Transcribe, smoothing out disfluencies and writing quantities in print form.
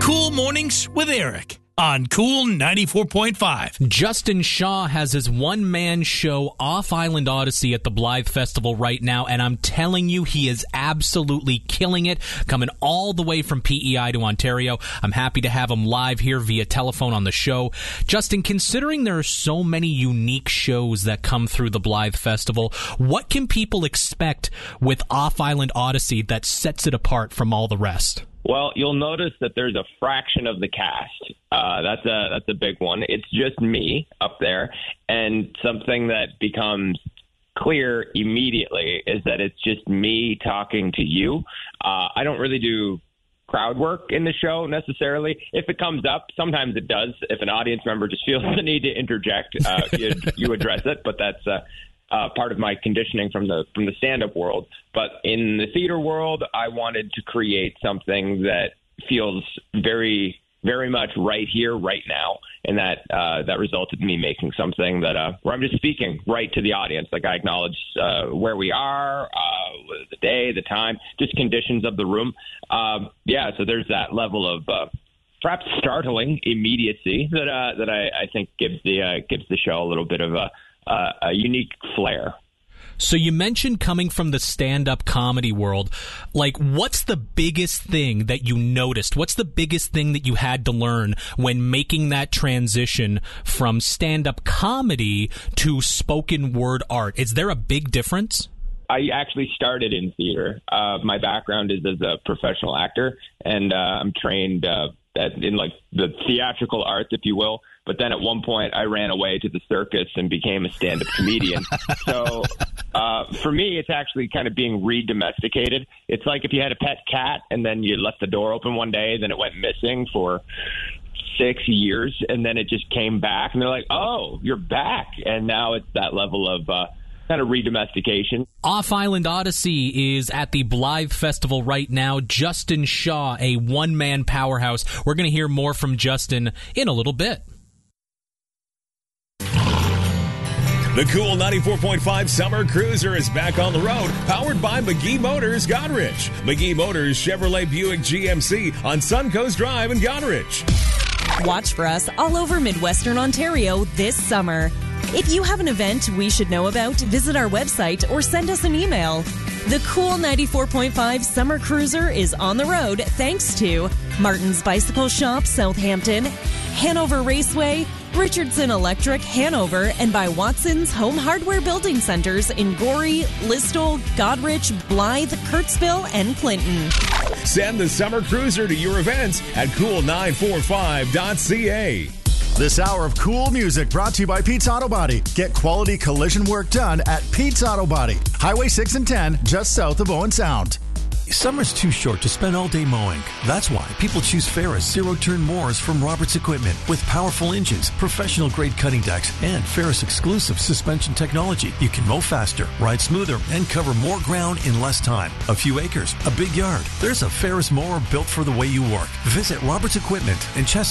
Cool Mornings with Eric on Cool 94.5. Justin Shaw has his one-man show, Off Island Odyssey, at the Blythe Festival right now, and I'm telling you, he is absolutely killing it, coming all the way from PEI to Ontario. I'm happy to have him live here via telephone on the show. Justin, considering there are so many unique shows that come through the Blythe Festival, what can people expect with Off Island Odyssey that sets it apart from all the rest? Well, you'll notice that there's a fraction of the cast. That's a big one. It's just me up there, and something that becomes clear immediately is that it's just me talking to you. I don't really do crowd work in the show necessarily. If it comes up, sometimes it does. If an audience member just feels the need to interject, you address it, but that's part of my conditioning from the stand-up world. But in the theater world, I wanted to create something that feels very, very much right here, right now, and that resulted in me making something that where I'm just speaking right to the audience. Like, I acknowledge where we are, the day, the time, just conditions of the room. So there's that level of perhaps startling immediacy that I think gives the show a little bit of a unique flair. So you mentioned coming from the stand-up comedy world. Like, what's the biggest thing that you noticed? What's the biggest thing that you had to learn when making that transition from stand-up comedy to spoken word art? Is there a big difference? I actually started in theater. My background is as a professional actor, and I'm trained in like the theatrical arts, if you will. But then at one point, I ran away to the circus and became a stand-up comedian. So for me, it's actually kind of being re-domesticated. It's like if you had a pet cat and then you left the door open one day, then it went missing for 6 years, and then it just came back. And they're like, oh, you're back. And now it's that level of kind of re-domestication. Off Island Odyssey is at the Blythe Festival right now. Justin Shaw, a one-man powerhouse. We're going to hear more from Justin in a little bit. The Cool 94.5 Summer Cruiser is back on the road, powered by McGee Motors, Goderich. McGee Motors Chevrolet Buick GMC on Suncoast Drive in Goderich. Watch for us all over Midwestern Ontario this summer. If you have an event we should know about, visit our website or send us an email. The Cool 94.5 Summer Cruiser is on the road thanks to Martin's Bicycle Shop, Southampton, Hanover Raceway, Richardson Electric, Hanover, and by Watson's Home Hardware Building Centers in Gorey, Listowel, Goderich, Blythe, Kirksville, and Clinton. Send the Summer Cruiser to your events at cool945.ca. This hour of cool music brought to you by Pete's Auto Body. Get quality collision work done at Pete's Auto Body. Highway 6 and 10, just south of Owen Sound. Summer's too short to spend all day mowing. That's why people choose Ferris zero-turn mowers from Roberts Equipment. With powerful engines, professional-grade cutting decks, and Ferris exclusive suspension technology, you can mow faster, ride smoother, and cover more ground in less time. A few acres, a big yard. There's a Ferris mower built for the way you work. Visit Roberts Equipment in Chester.